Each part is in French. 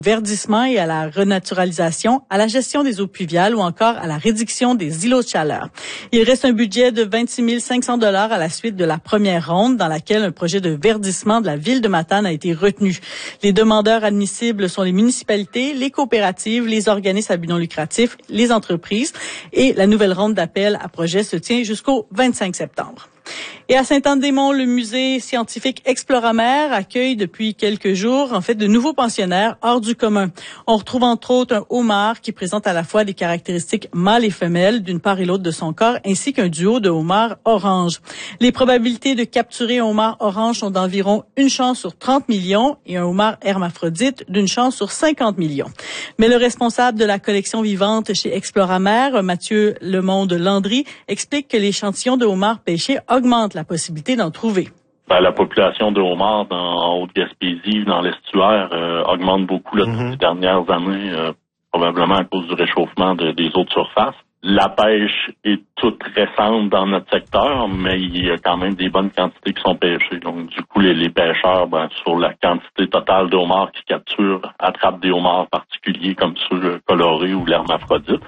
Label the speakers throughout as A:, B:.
A: verdissement et à la renaturalisation, à la gestion des eaux pluviales ou encore à la réduction des îlots de chaleur. Il reste un budget de 26 500 $ à la suite de la première ronde dans laquelle un projet de verdissement de la ville de Matane a été retenu. Les demandeurs admissibles sont les municipalités, les coopératives, les organismes à but non lucratif, les entreprises et la nouvelle ronde d'appel à projet se tient jusqu'au 25 septembre. Et à Sainte-Anne-des-Monts, le musée scientifique Exploramer accueille depuis quelques jours, de nouveaux pensionnaires hors du commun. On retrouve entre autres un homard qui présente à la fois des caractéristiques mâles et femelles d'une part et l'autre de son corps, ainsi qu'un duo de homards orange. Les probabilités de capturer un homard orange sont d'environ 1 chance sur 30 millions et un homard hermaphrodite d'une chance sur 50 millions. Mais le responsable de la collection vivante chez Exploramer, Mathieu Lemonde-Landry, explique que l'échantillon de homards pêchés augmente la possibilité d'en trouver.
B: La population de homards en Haute-Gaspésie, dans l'estuaire, augmente beaucoup depuis les dernières années, probablement à cause du réchauffement des eaux de surface. La pêche est toute récente dans notre secteur, mais il y a quand même des bonnes quantités qui sont pêchées. Donc, du coup, les pêcheurs, sur la quantité totale de homards qu'ils capturent, attrapent des homards particuliers comme ceux colorés ou l'hermaphrodite.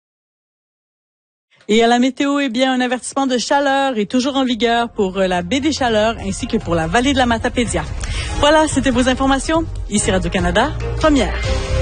A: Et à la météo, un avertissement de chaleur est toujours en vigueur pour la baie des Chaleurs ainsi que pour la vallée de la Matapédia. Voilà, c'était vos informations. Ici Radio-Canada, première.